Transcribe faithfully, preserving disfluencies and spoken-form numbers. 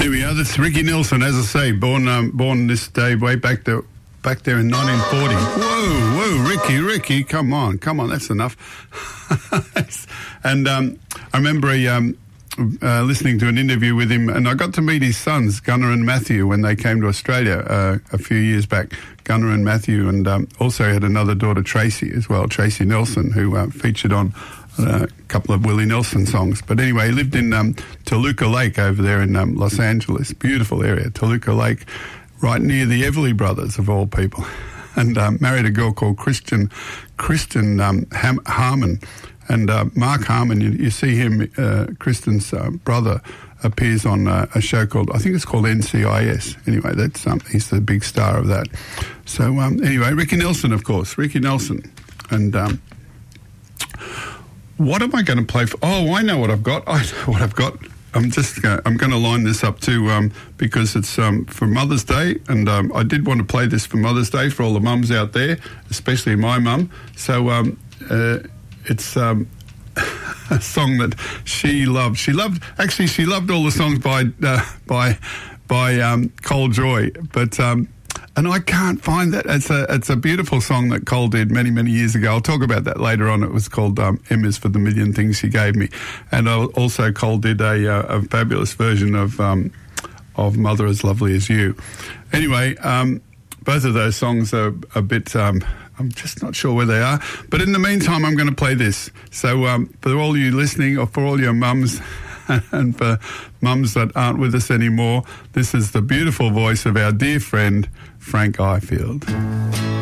There we are. That's Ricky Nelson, as I say, born um, born this day way back there, back there in nineteen forty. Whoa, whoa, Ricky, Ricky, come on, come on, that's enough. And um, I remember a, um, uh, listening to an interview with him, and I got to meet his sons, Gunnar and Matthew, when they came to Australia uh, a few years back. Gunnar and Matthew, and um, also had another daughter, Tracy, as well, Tracy Nelson, who uh, featured on a couple of Willie Nelson songs. But anyway, he lived in um, Toluca Lake over there in um, Los Angeles. Beautiful area, Toluca Lake, right near the Everly Brothers, of all people. And um, married a girl called Christian, Kristen um, Ham- Harmon. And uh, Mark Harmon, you, you see him, uh, Kristen's uh, brother, appears on uh, a show called, I think it's called N C I S. Anyway, that's um, he's the big star of that. So um, anyway, Ricky Nelson, of course, Ricky Nelson. And um, what am I going to play for? Oh, I know what I've got. I know what I've got. I'm just gonna, I'm going to line this up too um, because it's um, for Mother's Day, and um, I did want to play this for Mother's Day for all the mums out there, especially my mum. So um, uh, it's um, a song that she loved. She loved actually she loved all the songs by uh, by by um, Cole Joy, but. Um, And I can't find that. It's a it's a beautiful song that Cole did many, many years ago. I'll talk about that later on. It was called um, M is for the Million Things She Gave Me. And also Cole did a, uh, a fabulous version of um, of Mother as Lovely as You. Anyway, um, both of those songs are a bit... Um, I'm just not sure where they are. But in the meantime, I'm going to play this. So um, for all you listening, or for all your mums... and for mums that aren't with us anymore, this is the beautiful voice of our dear friend, Frank Ifield.